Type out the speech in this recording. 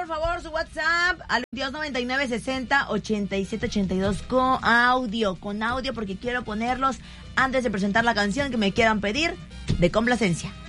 por favor, su WhatsApp al 2299608782 con audio, porque quiero ponerlos antes de presentar la canción que me quieran pedir de complacencia.